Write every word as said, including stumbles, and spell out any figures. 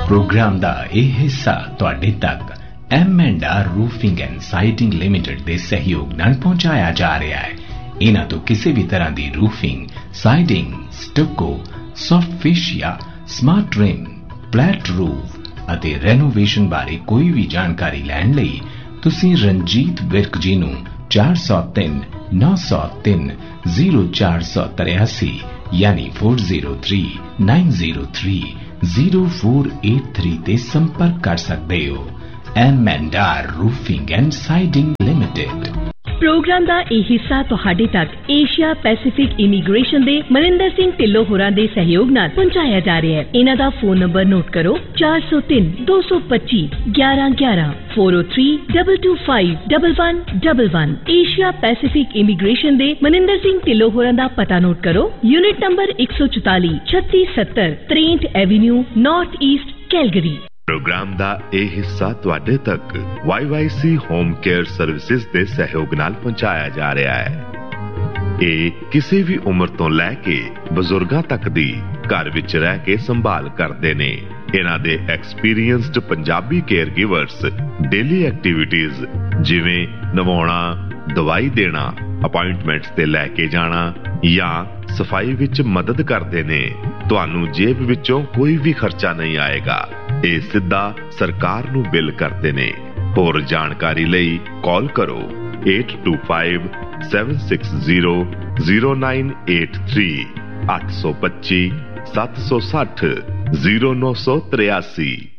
Programme का यह हिस्सा तुहाडे तक M and are roofing and siding limited के सहयोग नाल पहुंचाया जा रहा है। इन्हां तो किसी भी तरह की रूफिंग, साइडिंग, स्टको, सॉफ्ट फिश या स्मार्ट रिम, फ्लैट रूफ अते रेनोवेशन बारे कोई भी जानकारी लैण लई तुसीं रंजीत विर्क जी नूं चार सौ तीन नौ सौ तीन जीरो चार सौ तिरासी यानी four zero three nine zero three zero four eight three ते संपर्क कर सकते हो। M and are roofing and siding limited. Programme का यह हिस्सा तुहाडे तक एशिया पैसिफिक इमीग्रेशन दे मनिंदर सिंह ढिल्लों होरां दे सहयोग नाल पहुंचाया जा रहा है। इन्हां दा फोन नंबर नोट करो चार सौ तीन दो सौ पच्ची ग्यारह ग्यारह four O three double two five double one double one. Asia Pacific immigration दे मनिंदर सिंह ढिल्लों होरां दा पता नोट करो। यूनिट नंबर एक सौ चौताली छत्ती सत्तर त्रेंठ Avenue north east Calgary. Programme का यह हिस्सा तुहाडे तक Y Y C home care services के सहयोग नाल पहुंचाया जा रहा है। ये किसी भी उम्र तो लैके बजुर्गां तक दी घर विच रह के संभाल करते ने। इन्हां दे experienced Punjabi care givers daily activities जिवें नवाउणा, दवाई देना, अपॉइंटमेंट्स ते लैके जाना या सफाई विच मदद करते ने। तुहानू जेब विचों कोई भी खर्चा नहीं आएगा। ये सीधा सरकार नू बिल करते ने। होर जानकारी लई कॉल करो eight to five seven six zero zero nine eight three अठ सौ पच्ची सत्त सौ सठ जीरो नौ सौ तिरासी।